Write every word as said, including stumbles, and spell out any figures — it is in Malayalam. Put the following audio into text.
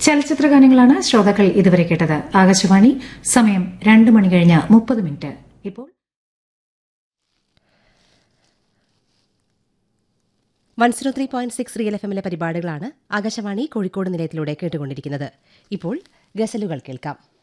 ചലച്ചിത്ര ഗാനങ്ങളാണ് ശ്രോതാക്കൾ ഇതുവരെ കേട്ടത്. ആകാശവാണി സമയം രണ്ട് മണി കഴിഞ്ഞ് മുപ്പത് മിനിറ്റ്. ഇപ്പോൾ one zero three point six real F എമ്മിലെ പരിപാടികളാണ് ആകാശവാണി കോഴിക്കോട് നിലയത്തിലൂടെ കേട്ടുകൊണ്ടിരിക്കുന്നത്. ഇപ്പോൾ ഗസലുകൾ കേൾക്കാം.